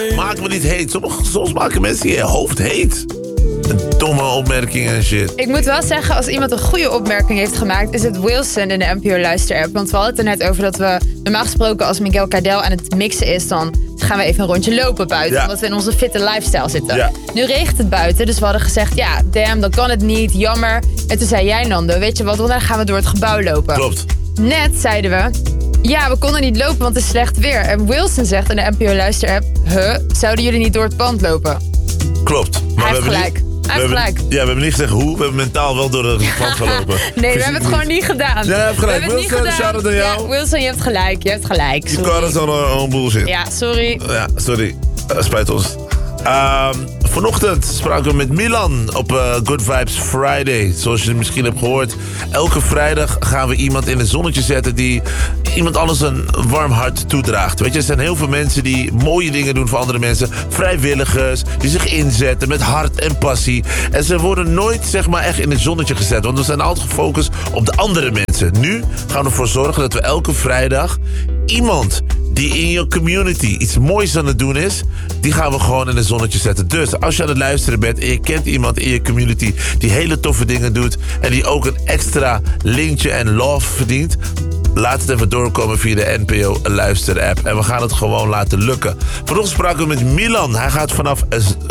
Maak me niet heet. Soms maken mensen je hoofd heet. Domme opmerkingen en shit. Ik moet wel zeggen, als iemand een goede opmerking heeft gemaakt, is het Wilson in de NPO Luister-app. Want we hadden het er net over dat we normaal gesproken als Miguel Cadel aan het mixen is, dan gaan we even een rondje lopen buiten. Ja. Omdat we in onze fitte lifestyle zitten. Ja. Nu regent het buiten, dus we hadden gezegd, ja, damn, dan kan het niet, jammer. En toen zei jij, Nando, weet je wat, dan gaan we door het gebouw lopen. Klopt. Net zeiden we, ja, we konden niet lopen, want het is slecht weer. En Wilson zegt in de NPO Luister-app, zouden jullie niet door het pand lopen? Klopt. Maar hij heeft gelijk. We hebben niet gezegd hoe, we hebben mentaal wel door het pand gelopen. Nee, we hebben het gewoon niet gedaan. Ja, je hebt gelijk. Wilson, shout-out aan jou. Ja, Wilson, je hebt gelijk. Je kan het zo'n bullshit. Ja, sorry. Ja, sorry. Spijt ons. Vanochtend spraken we met Milan op Good Vibes Friday. Zoals je misschien hebt gehoord. Elke vrijdag gaan we iemand in het zonnetje zetten die iemand anders een warm hart toedraagt. Weet je, er zijn heel veel mensen die mooie dingen doen voor andere mensen. Vrijwilligers, die zich inzetten met hart en passie. En ze worden nooit, zeg maar, echt in het zonnetje gezet. Want we zijn altijd gefocust op de andere mensen. Nu gaan we ervoor zorgen dat we elke vrijdag iemand die in je community iets moois aan het doen is, die gaan we gewoon in het zonnetje zetten. Dus als je aan het luisteren bent en je kent iemand in je community die hele toffe dingen doet en die ook een extra lintje en love verdient, laat het even doorkomen via de NPO Luister-app. En we gaan het gewoon laten lukken. Vanochtend spraken we met Milan. Hij gaat vanaf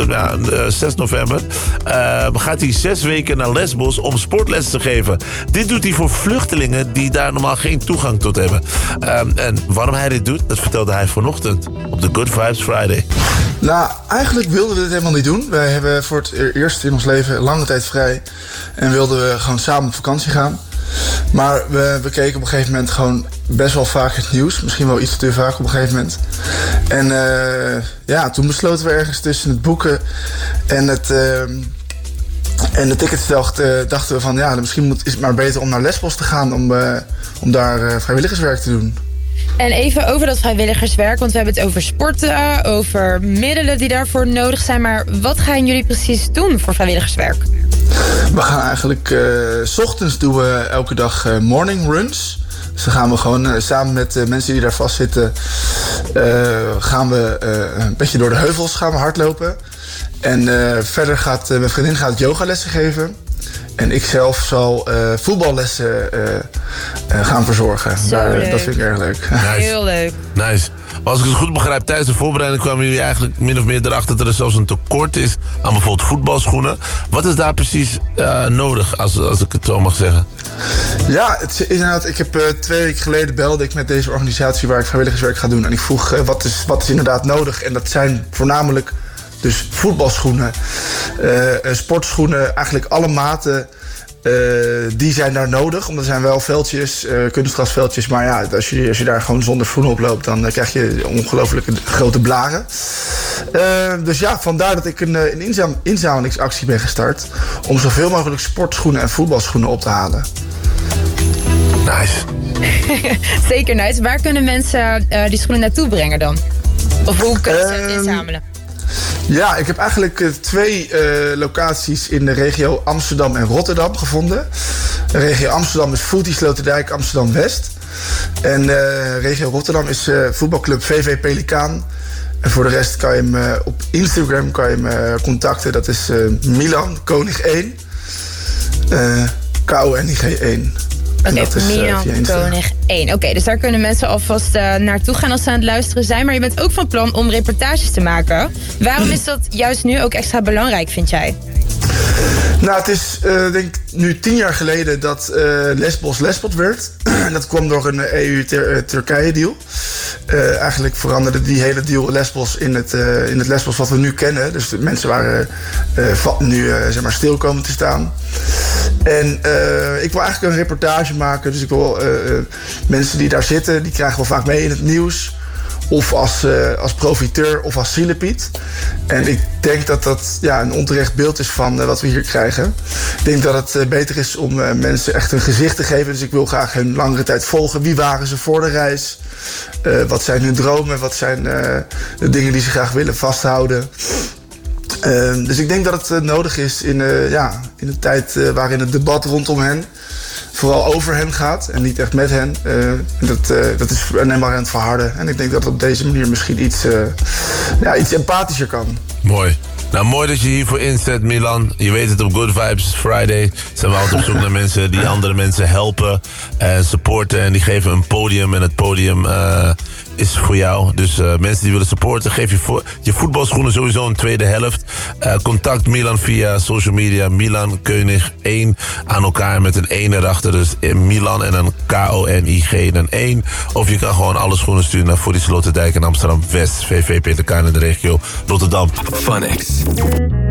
6 november... gaat hij 6 weken naar Lesbos om sportlessen te geven. Dit doet hij voor vluchtelingen die daar normaal geen toegang tot hebben. En waarom hij dit doet, dat vertelde hij vanochtend op de Good Vibes Friday. Nou, eigenlijk wilden we dit helemaal niet doen. Wij hebben voor het eerst in ons leven lange tijd vrij. En wilden we gewoon samen op vakantie gaan. Maar we keken op een gegeven moment gewoon best wel vaak het nieuws. Misschien wel iets te vaak op een gegeven moment. En toen besloten we ergens tussen het boeken en de tickets dachten we van, ja, misschien is het maar beter om naar Lesbos te gaan om daar vrijwilligerswerk te doen. En even over dat vrijwilligerswerk, want we hebben het over sporten, over middelen die daarvoor nodig zijn. Maar wat gaan jullie precies doen voor vrijwilligerswerk? We gaan eigenlijk, 's ochtends doen we elke dag morning runs. Dus dan gaan we gewoon samen met mensen die daar vastzitten, gaan we een beetje door de heuvels gaan we hardlopen. En verder gaat mijn vriendin yogalessen geven. En ik zelf zal voetballessen gaan verzorgen. Dat vind ik erg leuk. Nice. Heel leuk. Nice. Maar als ik het goed begrijp, tijdens de voorbereiding kwamen jullie eigenlijk min of meer erachter dat er zelfs een tekort is aan bijvoorbeeld voetbalschoenen. Wat is daar precies nodig, als ik het zo mag zeggen? Ja, inderdaad. Ik heb 2 weken geleden belde ik met deze organisatie waar ik vrijwilligerswerk ga doen. En ik vroeg wat is inderdaad nodig. En dat zijn voornamelijk dus voetbalschoenen, sportschoenen, eigenlijk alle maten. Die zijn daar nodig, omdat er zijn wel veldjes, kunstgrasveldjes. Maar ja, als je daar gewoon zonder schoenen op loopt, dan krijg je ongelooflijk grote blaren. Dus ja, vandaar dat ik een inzamelingsactie ben gestart om zoveel mogelijk sportschoenen en voetbalschoenen op te halen. Nice. Zeker nice. Waar kunnen mensen die schoenen naartoe brengen dan? Of hoe kunnen ze het inzamelen? Ja, ik heb eigenlijk 2 locaties in de regio Amsterdam en Rotterdam gevonden. De regio Amsterdam is Footie Sloterdijk Amsterdam-West. En regio Rotterdam is voetbalclub VV Pelikaan. En voor de rest kan je hem op Instagram contacten. Dat is Milan Koning 1. KONIG 1. Oké, Milan Koning 1. Oké, dus daar kunnen mensen alvast naartoe gaan als ze aan het luisteren zijn. Maar je bent ook van plan om reportages te maken. Waarom is dat juist nu ook extra belangrijk, vind jij? Nou, het is denk ik nu 10 jaar geleden dat Lesbos werd. Dat kwam door een EU-Turkije-deal. Eigenlijk veranderde die hele deal Lesbos in het Lesbos wat we nu kennen. Dus de mensen waren nu stil komen te staan. En ik wil eigenlijk een reportage maken. Dus ik wil mensen die daar zitten, die krijgen wel vaak mee in het nieuws. Of als profiteur of als zielepiet. En ik denk dat dat een onterecht beeld is van wat we hier krijgen. Ik denk dat het beter is om mensen echt een gezicht te geven. Dus ik wil graag hun langere tijd volgen. Wie waren ze voor de reis? Wat zijn hun dromen? Wat zijn de dingen die ze graag willen vasthouden? Dus ik denk dat het nodig is in een tijd waarin het debat rondom hen vooral over hen gaat en niet echt met hen. Dat is alleen maar aan het verharden. En ik denk dat het op deze manier misschien iets empathischer kan. Mooi. Nou, mooi dat je hiervoor inzet, Milan. Je weet het, op Good Vibes Friday zijn we altijd op zoek naar mensen die andere mensen helpen en supporten. En die geven een podium en het podium is voor jou. Dus mensen die willen supporten, geef je voetbalschoenen sowieso een tweede helft. Contact Milan via social media. Milan Koenig 1 aan elkaar met een 1 erachter. Dus Milan en een Konig en een 1. Of je kan gewoon alle schoenen sturen naar Voor die Sloterdijk in Amsterdam-West. VV Peter K in de regio Rotterdam. Funix.